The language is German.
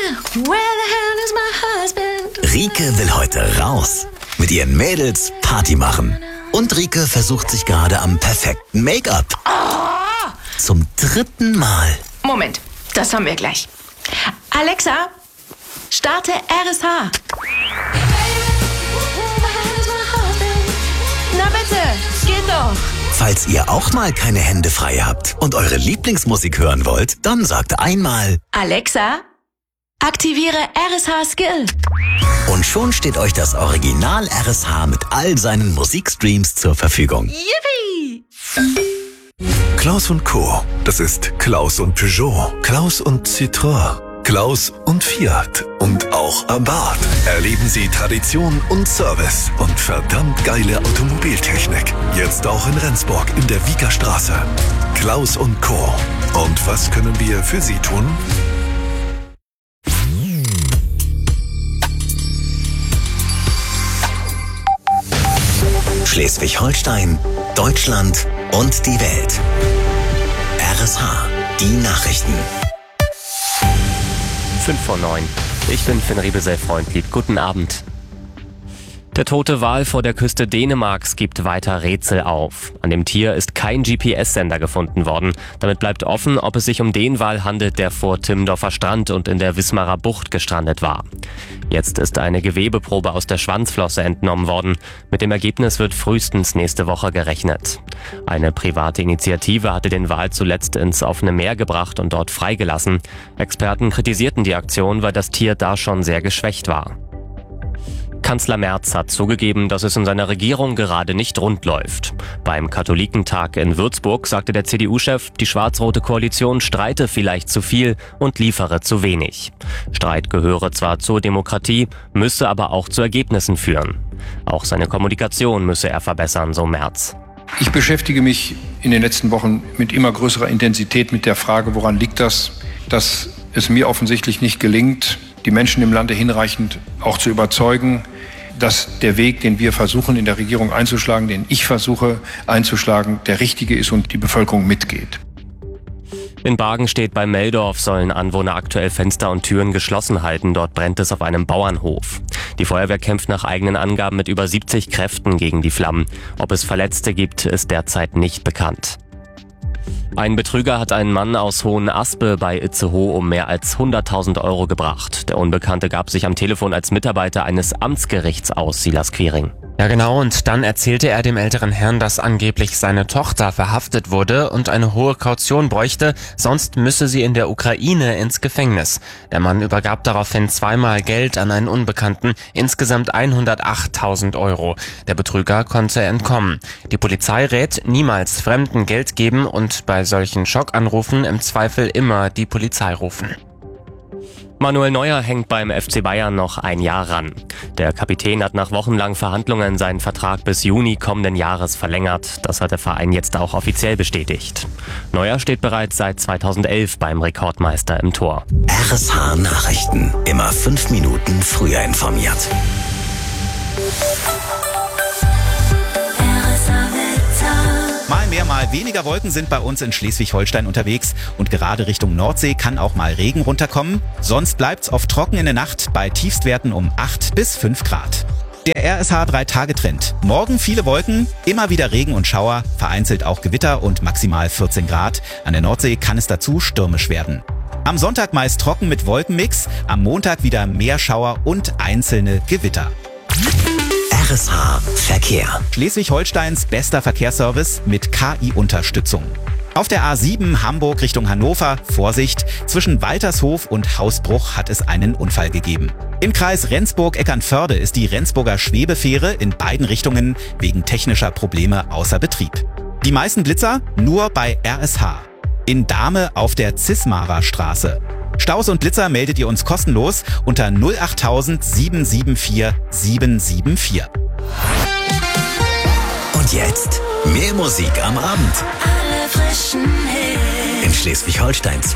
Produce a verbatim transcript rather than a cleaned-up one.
Where the hell is my husband? Rike will heute raus. Mit ihren Mädels Party machen. Und Rike versucht sich gerade am perfekten Make-up. Oh! Zum dritten Mal. Moment, das haben wir gleich. Alexa, starte R S H. Na bitte, geht doch. Falls ihr auch mal keine Hände frei habt und eure Lieblingsmusik hören wollt, dann sagt einmal: Alexa, aktiviere R S H Skill. Und schon steht euch das Original R S H mit all seinen Musikstreams zur Verfügung. Yippie! Klaus und Co. Das ist Klaus und Peugeot, Klaus und Citroën, Klaus und Fiat und auch Abarth. Erleben Sie Tradition und Service und verdammt geile Automobiltechnik. Jetzt auch in Rendsburg in der Wiekerstraße. Klaus und Co. Und was können wir für Sie tun? Schleswig-Holstein, Deutschland und die Welt. R S H, die Nachrichten. fünf vor neun. Ich bin Finn Riebesell-Freundlieb. Guten Abend. Der tote Wal vor der Küste Dänemarks gibt weiter Rätsel auf. An dem Tier ist kein G P S-Sender gefunden worden. Damit bleibt offen, ob es sich um den Wal handelt, der vor Timmendorfer Strand und in der Wismarer Bucht gestrandet war. Jetzt ist eine Gewebeprobe aus der Schwanzflosse entnommen worden. Mit dem Ergebnis wird frühestens nächste Woche gerechnet. Eine private Initiative hatte den Wal zuletzt ins offene Meer gebracht und dort freigelassen. Experten kritisierten die Aktion, weil das Tier da schon sehr geschwächt war. Kanzler Merz hat zugegeben, dass es in seiner Regierung gerade nicht rund läuft. Beim Katholikentag in Würzburg sagte der C D U-Chef, die schwarz-rote Koalition streite vielleicht zu viel und liefere zu wenig. Streit gehöre zwar zur Demokratie, müsse aber auch zu Ergebnissen führen. Auch seine Kommunikation müsse er verbessern, so Merz. Ich beschäftige mich in den letzten Wochen mit immer größerer Intensität mit der Frage, woran liegt das, dass es mir offensichtlich nicht gelingt, die Menschen im Lande hinreichend auch zu überzeugen, dass der Weg, den wir versuchen in der Regierung einzuschlagen, den ich versuche einzuschlagen, der richtige ist und die Bevölkerung mitgeht. In Bargenstedt-bei-Meldorf sollen Anwohner aktuell Fenster und Türen geschlossen halten. Dort brennt es auf einem Bauernhof. Die Feuerwehr kämpft nach eigenen Angaben mit über siebzig Kräften gegen die Flammen. Ob es Verletzte gibt, ist derzeit nicht bekannt. Ein Betrüger hat einen Mann aus Hohenaspe bei Itzehoe um mehr als hunderttausend Euro gebracht. Der Unbekannte gab sich am Telefon als Mitarbeiter eines Amtsgerichts aus, Silas Quiring. Ja genau, und dann erzählte er dem älteren Herrn, dass angeblich seine Tochter verhaftet wurde und eine hohe Kaution bräuchte, sonst müsse sie in der Ukraine ins Gefängnis. Der Mann übergab daraufhin zweimal Geld an einen Unbekannten, insgesamt hundertachttausend Euro. Der Betrüger konnte entkommen. Die Polizei rät, niemals Fremden Geld geben und bei solchen Schockanrufen im Zweifel immer die Polizei rufen. Manuel Neuer hängt beim F C Bayern noch ein Jahr ran. Der Kapitän hat nach wochenlangen Verhandlungen seinen Vertrag bis Juni kommenden Jahres verlängert. Das hat der Verein jetzt auch offiziell bestätigt. Neuer steht bereits seit zweitausendelf beim Rekordmeister im Tor. R S H Nachrichten. Immer fünf Minuten früher informiert. Mal mehr, mal weniger Wolken sind bei uns in Schleswig-Holstein unterwegs und gerade Richtung Nordsee kann auch mal Regen runterkommen. Sonst bleibt's oft trocken in der Nacht bei Tiefstwerten um acht bis fünf Grad. Der R S H drei Tage Trend. Morgen viele Wolken, immer wieder Regen und Schauer, vereinzelt auch Gewitter und maximal vierzehn Grad. An der Nordsee kann es dazu stürmisch werden. Am Sonntag meist trocken mit Wolkenmix, am Montag wieder mehr Schauer und einzelne Gewitter. R S H Verkehr. Schleswig-Holsteins bester Verkehrsservice mit K I-Unterstützung. Auf der A sieben Hamburg Richtung Hannover, Vorsicht, zwischen Waltershof und Hausbruch hat es einen Unfall gegeben. Im Kreis Rendsburg-Eckernförde ist die Rendsburger Schwebefähre in beiden Richtungen wegen technischer Probleme außer Betrieb. Die meisten Blitzer nur bei R S H. In Dahme auf der Zismarer Straße. Staus und Blitzer meldet ihr uns kostenlos unter null achttausend sieben sieben vier sieben sieben vier. Und jetzt mehr Musik am Abend. Alle frischen Hits. In Schleswig-Holsteins